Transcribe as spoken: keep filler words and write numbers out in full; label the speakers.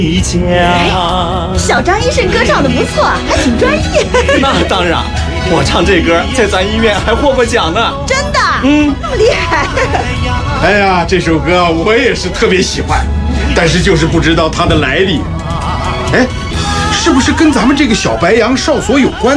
Speaker 1: 小张医生歌唱的不错，还挺专业。
Speaker 2: 那当然，我唱这歌在咱医院还获过奖呢。
Speaker 1: 真的？
Speaker 2: 嗯，
Speaker 1: 那么厉害。
Speaker 3: 哎呀，这首歌我也是特别喜欢，但是就是不知道它的来历。哎，是不是跟咱们这个小白杨哨所有关？